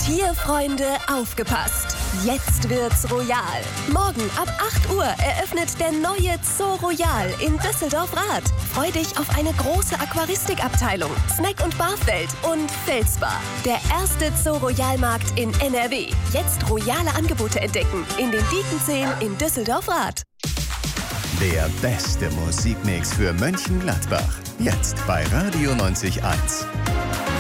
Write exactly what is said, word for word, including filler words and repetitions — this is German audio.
Tierfreunde, aufgepasst! Jetzt wird's royal. Morgen ab acht Uhr eröffnet der neue Zoo Royal in Düsseldorf-Rath. Freu dich auf eine große Aquaristikabteilung, Snack- und Barfeld und Felsbar. Der erste Zoo Royal-Markt in N R W. Jetzt royale Angebote entdecken in den Diekenzehn in Düsseldorf-Rath. Der beste Musikmix für Mönchengladbach. Jetzt bei Radio neunzig Komma eins.